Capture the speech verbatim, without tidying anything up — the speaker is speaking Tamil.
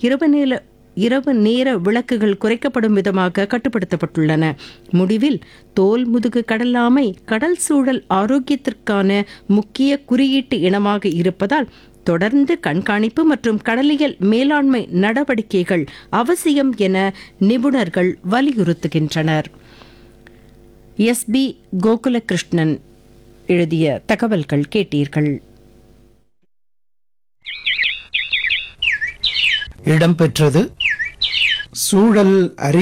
இரவு நேர இரவு நேர விளக்குகள் குறைக்கப்படும் விதமாக கட்டுப்படுத்தப்பட்டுள்ளன. முடிவில் தோல் முதுகு கடலாமை கடல் சூழல் ஆரோக்கியத்திற்கான முக்கிய குறியீட்டு இனமாக இருப்பதால் தொடர்ந்து கண்காணிப்பு மற்றும் கடலியல் மேலாண்மை நடவடிக்கைகள் அவசியம் என நிபுணர்கள் வலியுறுத்துகின்றனர். எஸ் பி கோகுலகிருஷ்ணன் எழுதிய தகவல்கள் கேட்டீர்கள். இடம்பெற்றது சூழல் அறி